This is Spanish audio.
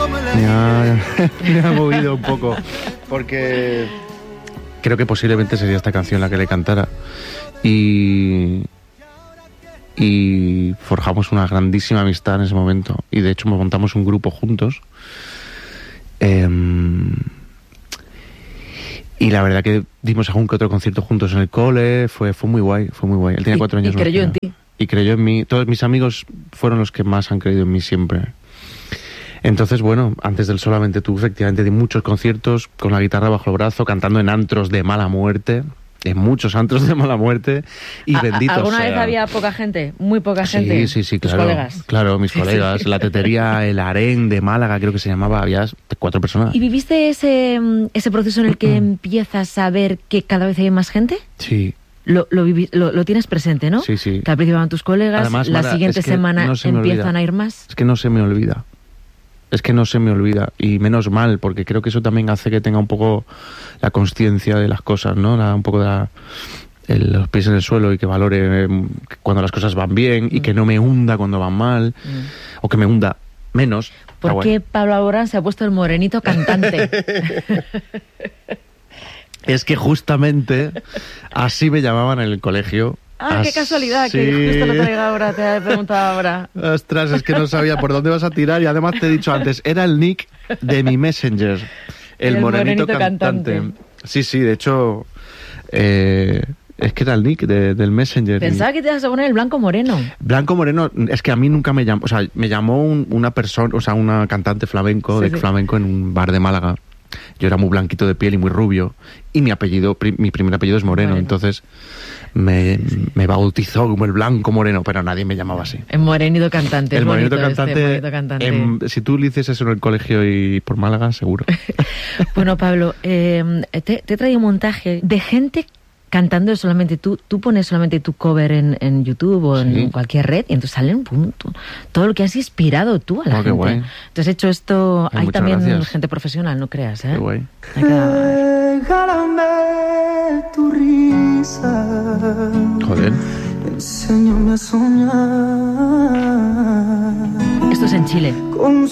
me ha movido un poco, porque creo que posiblemente sería esta canción la que le cantara. Y forjamos una grandísima amistad en ese momento. Y de hecho montamos un grupo juntos. Y la verdad que dimos algún que otro concierto juntos en el cole. Fue muy guay, fue muy guay. Él tenía 4 años. Y creyó en ti. Y creyó en mí. Todos mis amigos fueron los que más han creído en mí siempre. Entonces, bueno, antes del Solamente Tú, efectivamente, di muchos conciertos con la guitarra bajo el brazo, cantando en antros de mala muerte, en muchos antros de mala muerte, y bendito ¿Alguna sea. vez había poca gente? Muy poca gente. Sí, ¿Tus claro. colegas? Claro, mis colegas. Sí. La tetería, el Harén de Málaga, creo que se llamaba, había 4 personas. ¿Y viviste ese proceso en el que empiezas a ver que cada vez hay más gente? Sí. Lo tienes presente, ¿no? Sí. Que al principio van tus colegas, Además, la Mara, siguiente es que semana no se me empiezan olvida. a ir más. Es que no se me olvida. Y menos mal, porque creo que eso también hace que tenga un poco la consciencia de las cosas, ¿no? Un poco de los pies en el suelo, y que valore cuando las cosas van bien, y que no me hunda cuando van mal, o que me hunda menos. ¿Por qué Pablo Alborán se ha puesto el morenito cantante? Es que justamente así me llamaban en el colegio. Qué casualidad, sí. que justo lo traiga ahora, te he preguntado ahora. Ostras, es que no sabía por dónde vas a tirar, y además te he dicho antes, era el nick de mi Messenger, el morenito cantante. Sí, de hecho, es que era el nick del Messenger. Pensaba que te ibas a poner el Blanco Moreno. Blanco Moreno, es que a mí nunca me llamó, o sea, me llamó una persona, o sea, una cantante flamenco, flamenco en un bar de Málaga. Yo era muy blanquito de piel y muy rubio, y mi primer apellido es Moreno. Entonces me bautizó como el Blanco Moreno, pero nadie me llamaba así. El morenito cantante. El morenito cantante. Si tú le dices eso en el colegio y por Málaga, seguro. Bueno, Pablo, te he traído un montaje de gente cantando Solamente Tú. Tú pones Solamente Tu cover en YouTube o en cualquier red, y entonces salen todo lo que has inspirado tú a la gente. Qué guay. Entonces he hecho esto. Hay también gente profesional, no creas, ¿eh? Qué guay. Regálame tu risa. Joder. Enséñame a soñar. Esto es en Chile. Con